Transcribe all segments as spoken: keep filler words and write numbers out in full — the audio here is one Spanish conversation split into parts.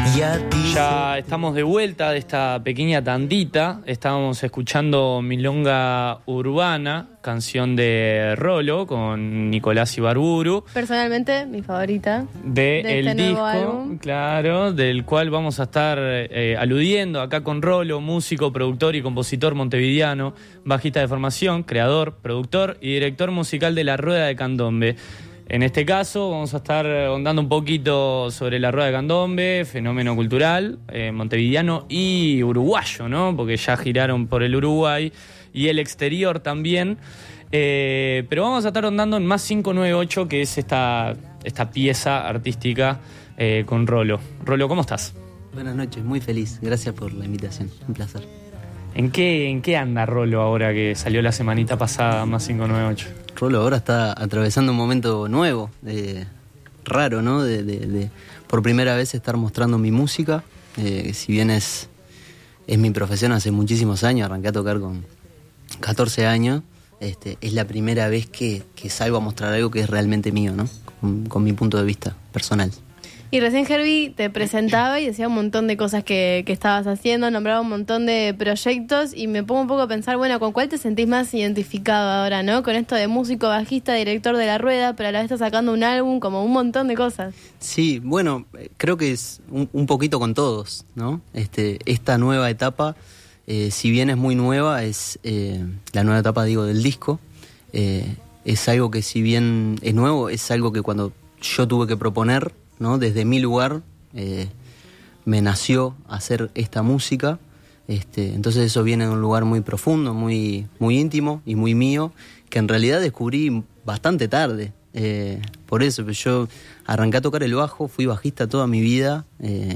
Ya estamos de vuelta de esta pequeña tandita. Estábamos escuchando Milonga Urbana, canción de Rolo con Nicolás Ibarburu. Personalmente, mi favorita. De, de el este disco, nuevo álbum. Claro, del cual vamos a estar eh, aludiendo acá con Rolo, músico, productor y compositor montevideano, bajista de formación, creador, productor y director musical de La Rueda de Candombe. En este caso vamos a estar ondando un poquito sobre La Rueda de Candombe, fenómeno cultural, eh, montevideano y uruguayo, ¿no? Porque ya giraron por el Uruguay y el exterior también. Eh, pero vamos a estar ondando en Más cinco nueve ocho, que es esta, esta pieza artística eh, con Rolo. Rolo, ¿cómo estás? Buenas noches, muy feliz. Gracias por la invitación. Un placer. ¿En qué, en qué anda Rolo ahora que salió la semanita pasada Más cinco nueve ocho? Rolo ahora está atravesando un momento nuevo, eh, raro, ¿no? De, de, de por primera vez estar mostrando mi música. Eh, si bien es, es mi profesión hace muchísimos años, arranqué a tocar con catorce años, este, es la primera vez que, que salgo a mostrar algo que es realmente mío, ¿no? Con, con mi punto de vista personal. Y recién Herbie te presentaba y decía un montón de cosas que, que estabas haciendo, nombraba un montón de proyectos y me pongo un poco a pensar, bueno, ¿con cuál te sentís más identificado ahora, no? Con esto de músico, bajista, director de La Rueda, pero a la vez estás sacando un álbum, como un montón de cosas. Sí, bueno, creo que es un, un poquito con todos, ¿no? Este, esta nueva etapa, eh, si bien es muy nueva, es eh, la nueva etapa, digo, del disco. Eh, es algo que si bien es nuevo, es algo que cuando yo tuve que proponer, ¿no? Desde mi lugar eh, me nació hacer esta música, este, entonces eso viene de un lugar muy profundo, muy, muy íntimo y muy mío, que en realidad descubrí bastante tarde. Eh, por eso, yo arranqué a tocar el bajo, fui bajista toda mi vida, eh,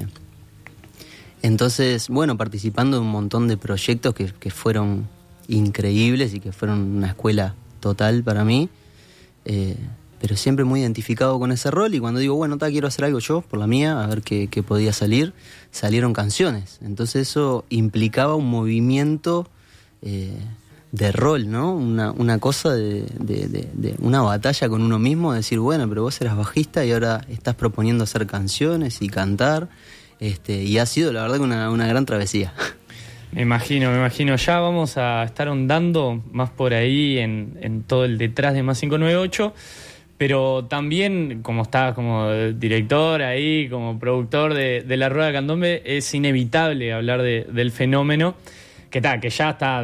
entonces, bueno, participando de un montón de proyectos que, que fueron increíbles y que fueron una escuela total para mí, eh, pero siempre muy identificado con ese rol, y cuando digo, bueno, ta, quiero hacer algo yo, por la mía, a ver qué, qué podía salir, salieron canciones. Entonces eso implicaba un movimiento eh, de rol, ¿no? Una, una cosa de, de, de, de una batalla con uno mismo, de decir, bueno, pero vos eras bajista y ahora estás proponiendo hacer canciones y cantar, este, y ha sido la verdad que una, una gran travesía. Me imagino, me imagino. Ya vamos a estar ondando más por ahí en, en todo el detrás de Más cinco nueve ocho. Pero también, como estás como director ahí, como productor de, de La Rueda de Candombe, es inevitable hablar de, del fenómeno, que, ta, que ya está,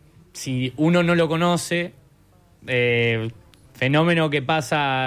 si uno no lo conoce, eh, fenómeno que pasa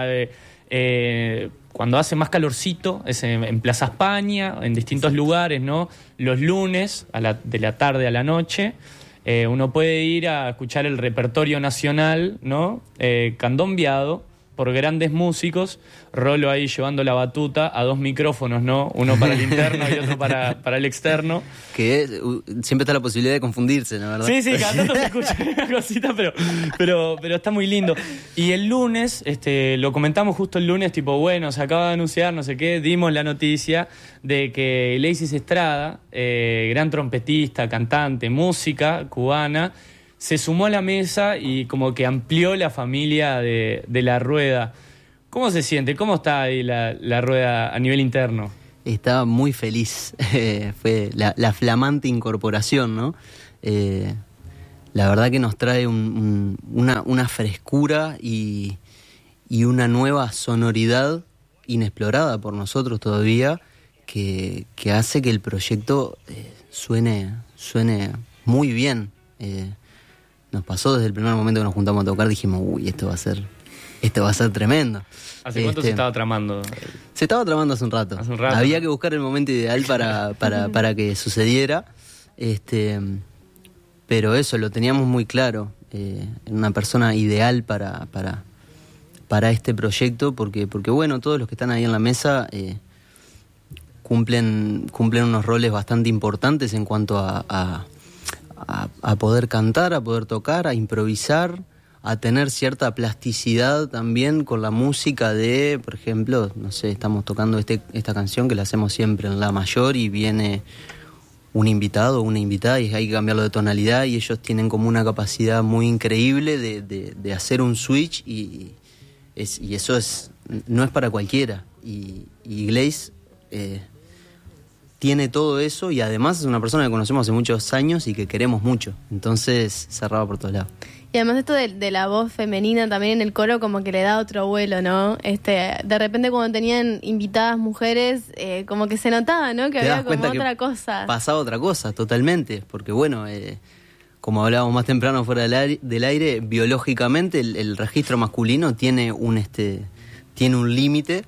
eh, cuando hace más calorcito, es en, en Plaza España, en distintos lugares, ¿no? Los lunes, a la, de la tarde a la noche. Eh, uno puede ir a escuchar el repertorio nacional, ¿no? Eh, candombeado por grandes músicos, Rolo ahí llevando la batuta a dos micrófonos, ¿no? Uno para el interno y otro para, para el externo. Que es, uh, siempre está la posibilidad de confundirse, ¿no? ¿Verdad? Sí, sí, cada tanto se escucha una cosita, pero, pero, pero está muy lindo. Y el lunes, este, lo comentamos justo el lunes, tipo, bueno, se acaba de anunciar, no sé qué, dimos la noticia de que Leisis Estrada, eh, gran trompetista, cantante, música cubana, se sumó a la mesa y como que amplió la familia de, de La Rueda. ¿Cómo se siente? ¿Cómo está ahí la, la Rueda a nivel interno? Estaba muy feliz. Eh, fue la, la flamante incorporación, ¿no? Eh, la verdad que nos trae un, un, una, una frescura y, y una nueva sonoridad inexplorada por nosotros todavía, que, que hace que el proyecto eh, suene, suene muy bien. Eh, Nos pasó desde el primer momento que nos juntamos a tocar, dijimos, uy, esto va a ser, esto va a ser tremendo. ¿Hace cuánto este, se estaba tramando? Se estaba tramando hace un rato. Hace un rato. Había que buscar el momento ideal para, para, para que sucediera. Este, pero eso, lo teníamos muy claro. Eh, una persona ideal para, para, para este proyecto, porque, porque bueno, todos los que están ahí en la mesa eh, cumplen, cumplen unos roles bastante importantes en cuanto a, a A, a poder cantar, a poder tocar, a improvisar, a tener cierta plasticidad también con la música de, por ejemplo, no sé, estamos tocando este, esta canción que la hacemos siempre en La mayor y viene un invitado o una invitada y hay que cambiarlo de tonalidad y ellos tienen como una capacidad muy increíble de, de, de hacer un switch y, es, y eso es no es para cualquiera. Y, y Glaze... Eh, tiene todo eso y además es una persona que conocemos hace muchos años y que queremos mucho. Entonces cerraba por todos lados. Y además esto de, de la voz femenina también en el coro como que le da otro vuelo, ¿no? Este, de repente cuando tenían invitadas mujeres, eh, como que se notaba, ¿no? Que Te das había como cuenta otra que cosa. Pasaba otra cosa, totalmente. Porque bueno, eh, como hablábamos más temprano fuera del aire, del aire biológicamente el, el registro masculino tiene un, este, tiene un límite.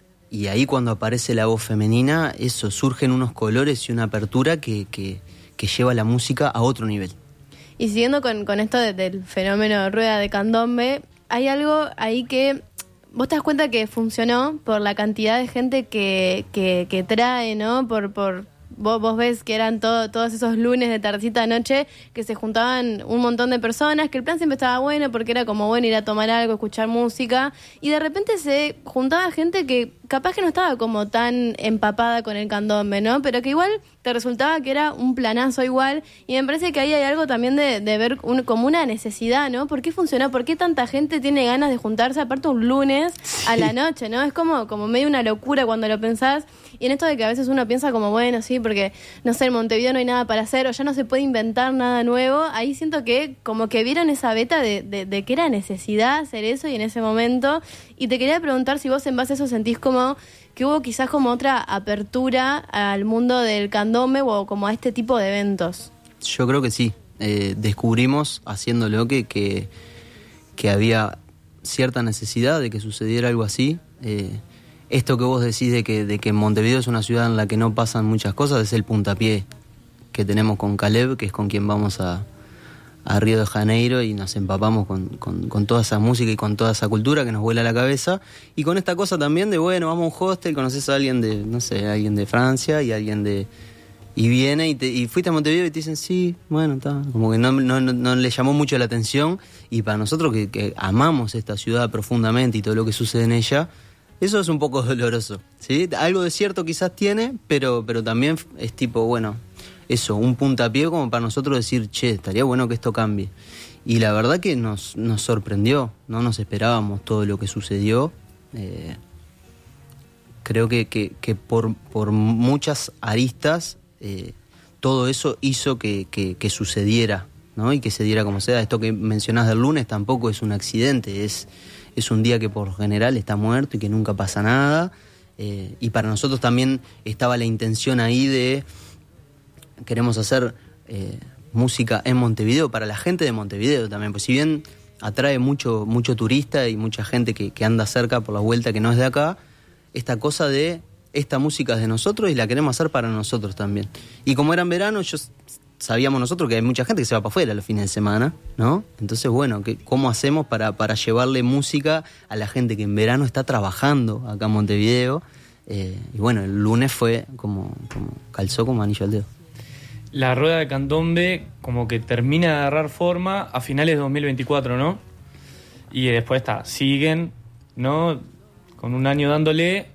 Y ahí cuando aparece la voz femenina, eso, surgen unos colores y una apertura que, que, que lleva la música a otro nivel. Y siguiendo con, con esto de, del fenómeno Rueda de Candombe, hay algo ahí que vos te das cuenta que funcionó por la cantidad de gente que, que, que trae, ¿no? Por, por vos, vos ves que eran todo, todos esos lunes de tardecita de noche que se juntaban un montón de personas, que el plan siempre estaba bueno porque era como bueno ir a tomar algo, escuchar música, y de repente se juntaba gente que capaz que no estaba como tan empapada con el candombe, ¿no? Pero que igual te resultaba que era un planazo igual, y me parece que ahí hay algo también de, de ver un, como una necesidad, ¿no? ¿Por qué funcionó? ¿Por qué tanta gente tiene ganas de juntarse aparte un lunes sí. a la noche, ¿no? Es como, como medio una locura cuando lo pensás, y en esto de que a veces uno piensa como, bueno, sí, porque, no sé, en Montevideo no hay nada para hacer, o ya no se puede inventar nada nuevo, ahí siento que como que vieron esa beta de, de, de que era necesidad hacer eso, y en ese momento, y te quería preguntar si vos en base a eso sentís como que hubo quizás como otra apertura al mundo del candombe o como a este tipo de eventos. Yo creo que sí. Eh, descubrimos haciéndolo que, que, que había cierta necesidad de que sucediera algo así. Eh, esto que vos decís de que, de que Montevideo es una ciudad en la que no pasan muchas cosas es el puntapié que tenemos con Caleb, que es con quien vamos a, a Río de Janeiro y nos empapamos con, con, con toda esa música y con toda esa cultura que nos vuela la cabeza, y con esta cosa también de, bueno, vamos a un hostel, conoces a alguien de, no sé, alguien de Francia y alguien de... y viene y, te, y fuiste a Montevideo y te dicen, sí, bueno, está, como que no, no, no, no le llamó mucho la atención, y para nosotros que, que amamos esta ciudad profundamente y todo lo que sucede en ella, eso es un poco doloroso, ¿sí? Algo de cierto quizás tiene, pero, pero también es tipo, bueno... eso, un puntapié como para nosotros decir, che, estaría bueno que esto cambie. Y la verdad que nos, nos sorprendió, no nos esperábamos todo lo que sucedió. Eh, creo que, que, que por, por muchas aristas eh, todo eso hizo que, que, que sucediera, ¿no? Y que se diera como sea. Esto que mencionás del lunes tampoco es un accidente, es, es un día que por lo general está muerto y que nunca pasa nada. Eh, y para nosotros también estaba la intención ahí de... queremos hacer eh, música en Montevideo, para la gente de Montevideo también, pues si bien atrae mucho, mucho turista y mucha gente que, que anda cerca por la vuelta que no es de acá, esta cosa de esta música es de nosotros y la queremos hacer para nosotros también. Y como era en verano, yo sabíamos nosotros que hay mucha gente que se va para afuera los fines de semana, ¿no? Entonces, bueno, ¿qué, ¿cómo hacemos para, para llevarle música a la gente que en verano está trabajando acá en Montevideo? Eh, y bueno, el lunes fue como, como calzó como anillo al dedo. La Rueda de Candombe como que termina de agarrar forma a finales de dos mil veinticuatro, ¿no? Y después está, siguen, ¿no? Con un año dándole,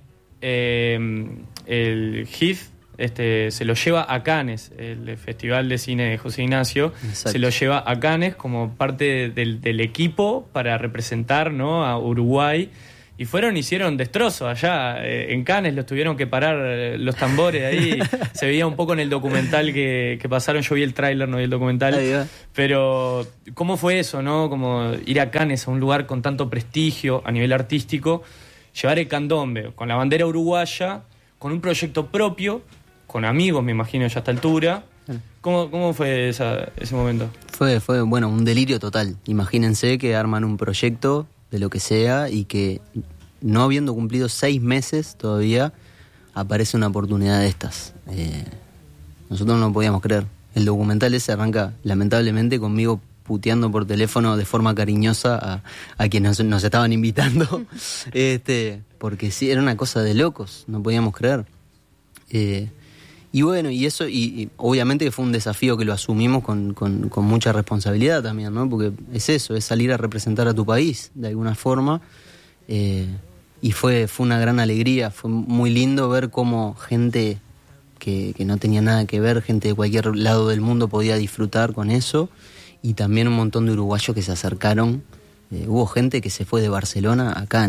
eh, el H I F este, se lo lleva a Cannes, el Festival de Cine de José Ignacio. Exacto. Se lo lleva a Cannes como parte del, del equipo para representar, ¿no? A Uruguay. Y fueron, hicieron destrozos allá. Eh, en Cannes los tuvieron que parar eh, los tambores ahí. Se veía un poco en el documental que, que pasaron. Yo vi el tráiler, no vi el documental. Pero, ¿cómo fue eso, no? Como ir a Cannes, a un lugar con tanto prestigio a nivel artístico, llevar el candombe con la bandera uruguaya, con un proyecto propio, con amigos, me imagino, ya a esta altura. ¿Cómo, cómo fue esa, ese momento? Fue, fue, bueno, un delirio total. Imagínense que arman un proyecto de lo que sea y que no habiendo cumplido seis meses todavía aparece una oportunidad de estas. Eh, nosotros no lo podíamos creer. El documental ese arranca lamentablemente conmigo puteando por teléfono de forma cariñosa a, a quienes nos, nos estaban invitando, este, porque sí, era una cosa de locos, no podíamos creer. Eh, y bueno, y eso, y, y obviamente que fue un desafío que lo asumimos con, con, con mucha responsabilidad también, ¿no? Porque es eso, es salir a representar a tu país, de alguna forma. Eh, y fue, fue una gran alegría, fue muy lindo ver cómo gente que, que no tenía nada que ver, gente de cualquier lado del mundo podía disfrutar con eso. Y también un montón de uruguayos que se acercaron. Eh, hubo gente que se fue de Barcelona a Cannes.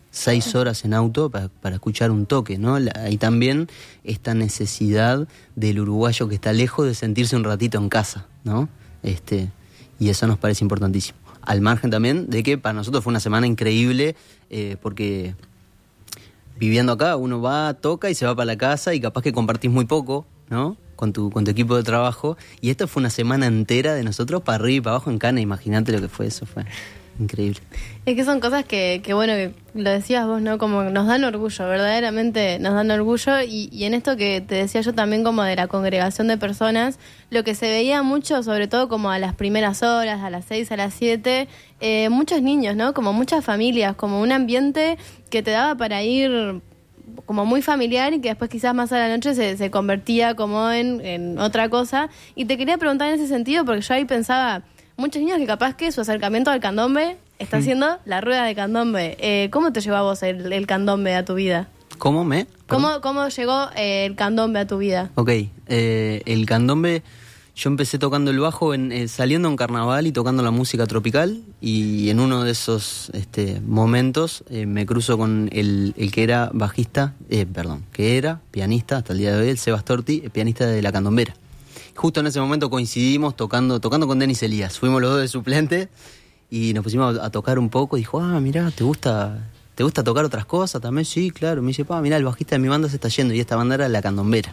seis horas en auto para, para escuchar un toque, ¿no? La, hay también esta necesidad del uruguayo que está lejos de sentirse un ratito en casa, ¿no? Este, y eso nos parece importantísimo. Al margen también de que para nosotros fue una semana increíble, eh, porque viviendo acá uno va, toca y se va para la casa y capaz que compartís muy poco, ¿no? Con tu, con tu equipo de trabajo. Y esto fue una semana entera de nosotros para arriba y para abajo en Cana. Imagínate lo que fue eso, fue increíble. Es que son cosas que, que bueno, que lo decías vos, ¿no? Como nos dan orgullo, verdaderamente nos dan orgullo. Y, y en esto que te decía yo también como de la congregación de personas, lo que se veía mucho, sobre todo como a las primeras horas, a las seis, a las siete, eh, muchos niños, ¿no? Como muchas familias, como un ambiente que te daba para ir como muy familiar y que después quizás más a la noche se, se convertía como en, en otra cosa. Y te quería preguntar en ese sentido, porque yo ahí pensaba, muchos niños que capaz que su acercamiento al candombe está haciendo la rueda de candombe. Eh, ¿Cómo te llevó a vos el, el candombe a tu vida? ¿Cómo me? ¿Cómo, cómo llegó eh, el candombe a tu vida? Ok, eh, el candombe, yo empecé tocando el bajo, en, eh, saliendo a un carnaval y tocando la música tropical, y en uno de esos este, momentos eh, me cruzo con el, el que era bajista, eh, perdón, que era pianista hasta el día de hoy, el Sebas Torti, pianista de La Candombera. Justo en ese momento coincidimos tocando tocando con Denis Elías, fuimos los dos de suplente y nos pusimos a, a tocar un poco, y dijo, ah, mirá, ¿te gusta, ¿te gusta tocar otras cosas también? Sí, claro. Me dice, pa, mirá, el bajista de mi banda se está yendo, y esta banda era La Candombera.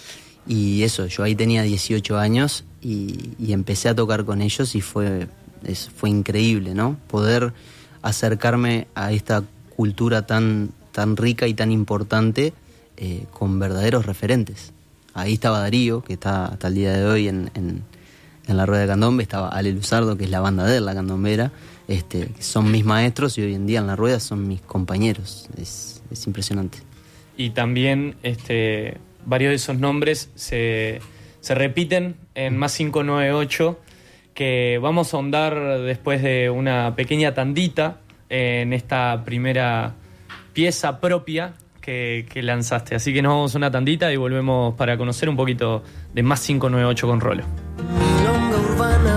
Y eso, yo ahí tenía dieciocho años y, y empecé a tocar con ellos, y fue, es, fue increíble, ¿no? Poder acercarme a esta cultura tan, tan rica y tan importante eh, con verdaderos referentes. Ahí estaba Darío, que está hasta el día de hoy en, en, en la rueda de candombe, estaba Ale Luzardo, que es la banda de él, La Candombera, este, que son mis maestros y hoy en día en la rueda son mis compañeros. Es, es impresionante. Y también este... varios de esos nombres se, se repiten en Más cinco nueve ocho, que vamos a ahondar después de una pequeña tandita en esta primera pieza propia que, que lanzaste. Así que nos vamos a una tandita y volvemos para conocer un poquito de Más cinco nueve ocho con Rolo. Milonga urbana.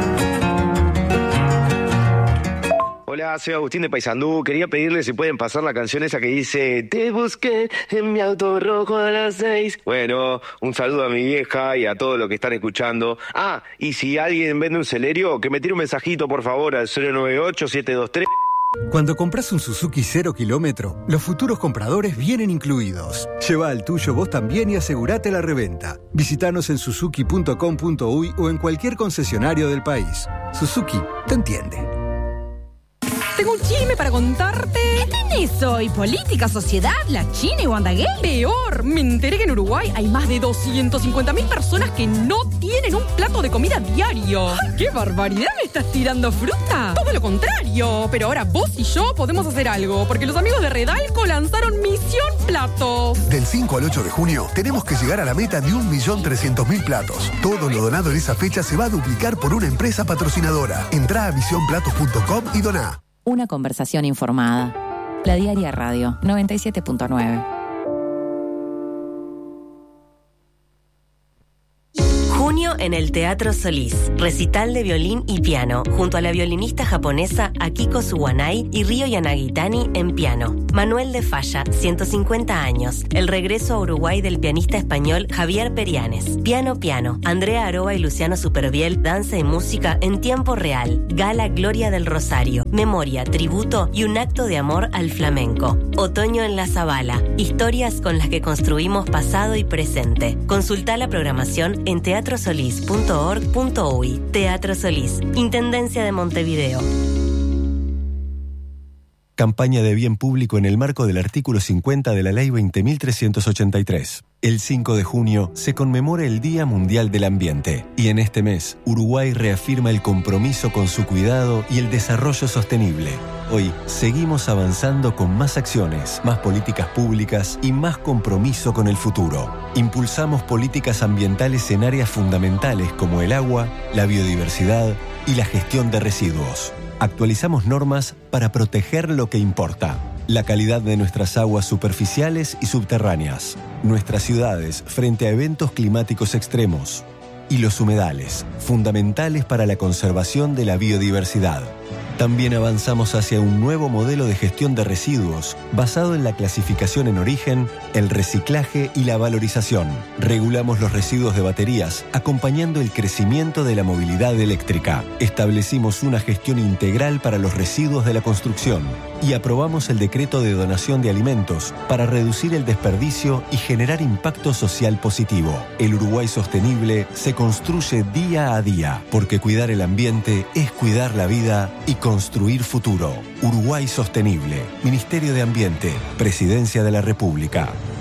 Hola, soy Agustín de Paysandú. Quería pedirle si pueden pasar la canción esa que dice te busqué en mi auto rojo a las seis. Bueno, un saludo a mi vieja y a todos los que están escuchando. Ah, y si alguien vende un Celerio, que me tire un mensajito por favor al cero nueve ocho siete dos tres. Cuando compras un Suzuki cero kilómetro, los futuros compradores vienen incluidos. Lleva al tuyo vos también y asegurate la reventa. Visítanos en suzuki punto com punto uy o en cualquier concesionario del país. Suzuki te entiende. Tengo un chisme para contarte. ¿Qué tenés hoy? ¿Política, sociedad, la China y Wanda Gay? Peor, me enteré que en Uruguay hay más de doscientas cincuenta mil personas que no tienen un plato de comida diario. ¡Ay, qué barbaridad! ¿Me estás tirando fruta? Todo lo contrario. Pero ahora vos y yo podemos hacer algo, porque los amigos de Redalco lanzaron Misión Platos. Del cinco al ocho de junio tenemos que llegar a la meta de un millón trescientos mil platos. Todo lo donado en esa fecha se va a duplicar por una empresa patrocinadora. Entrá a misión platos punto com y doná. Una conversación informada. La Diaria Radio noventa y siete punto nueve. Junio en el Teatro Solís. Recital de violín y piano, junto a la violinista japonesa Akiko Suwanai y Ryo Yanagitani en piano. Manuel de Falla, ciento cincuenta años. El regreso a Uruguay del pianista español Javier Perianes. Piano Piano. Andrea Aroa y Luciano Superviel, danza y música en tiempo real. Gala Gloria del Rosario. Memoria, tributo y un acto de amor al flamenco. Otoño en la Zabala. Historias con las que construimos pasado y presente. Consulta la programación en teatro solís punto org punto uy. Teatro Solís, Intendencia de Montevideo. Campaña de bien público en el marco del artículo cincuenta de la Ley veinte mil trescientos ochenta y tres. El cinco de junio se conmemora el Día Mundial del Ambiente, y en este mes, Uruguay reafirma el compromiso con su cuidado y el desarrollo sostenible. Hoy, seguimos avanzando con más acciones, más políticas públicas y más compromiso con el futuro. Impulsamos políticas ambientales en áreas fundamentales como el agua, la biodiversidad y la gestión de residuos. Actualizamos normas para proteger lo que importa: la calidad de nuestras aguas superficiales y subterráneas, nuestras ciudades frente a eventos climáticos extremos, y los humedales, fundamentales para la conservación de la biodiversidad. También avanzamos hacia un nuevo modelo de gestión de residuos basado en la clasificación en origen, el reciclaje y la valorización. Regulamos los residuos de baterías, acompañando el crecimiento de la movilidad eléctrica. Establecimos una gestión integral para los residuos de la construcción y aprobamos el decreto de donación de alimentos para reducir el desperdicio y generar impacto social positivo. El Uruguay sostenible se construye día a día, porque cuidar el ambiente es cuidar la vida y construir futuro. Uruguay sostenible. Ministerio de Ambiente. Presidencia de la República.